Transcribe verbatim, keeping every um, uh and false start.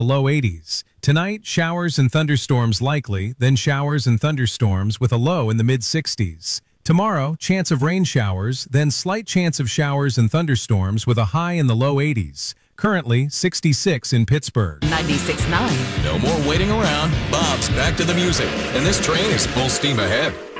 low eighties. Tonight, showers and thunderstorms likely, then showers and thunderstorms with a low in the mid sixties. Tomorrow, chance of rain showers, then slight chance of showers and thunderstorms with a high in the low eighties. Currently, sixty-six in Pittsburgh. ninety-six point nine. No more waiting around. Bob's back to the music, and this train is full steam ahead.